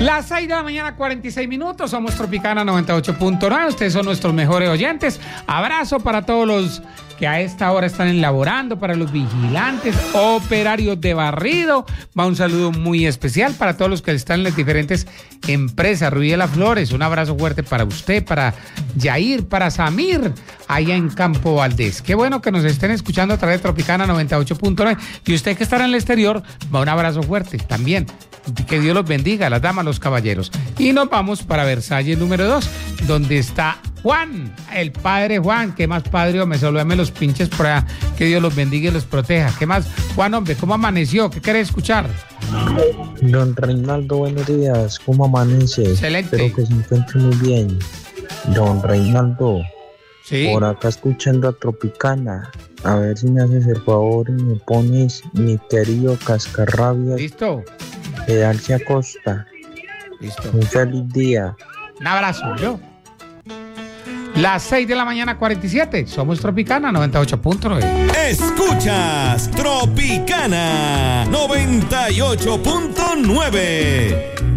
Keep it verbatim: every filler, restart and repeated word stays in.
Las seis de la mañana, cuarenta y seis minutos. Somos Tropicana noventa y ocho punto nueve. Ustedes son nuestros mejores oyentes. Abrazo para todos los que a esta hora están elaborando, para los vigilantes, operarios de barrido. Va un saludo muy especial para todos los que están en las diferentes empresas. Rubiela Flores, un abrazo fuerte para usted, para Yair, para Samir, allá en Campo Valdés. Qué bueno que nos estén escuchando a través de Tropicana noventa y ocho punto nueve. Y usted que está en el exterior, va un abrazo fuerte también. Que Dios los bendiga, las damas, los caballeros. Y nos vamos para Versalles número dos, donde está Juan, el padre Juan. ¿Qué más, padre? Me saludame los pinches por allá. Que Dios los bendiga y los proteja. ¿Qué más? Juan, hombre, ¿cómo amaneció? ¿Qué quiere escuchar? Don Reinaldo, buenos días. ¿Cómo amanece? Excelente. Espero que se encuentre muy bien. Don Reinaldo, sí, por acá escuchando a Tropicana. A ver si me haces el favor y me pones mi querido Cascarrabias. Listo. De Arcia Costa. Listo. Un feliz día. Un abrazo, yo. Las seis de la mañana, cuarenta y siete. Somos Tropicana noventa y ocho punto nueve. Escuchas Tropicana noventa y ocho punto nueve.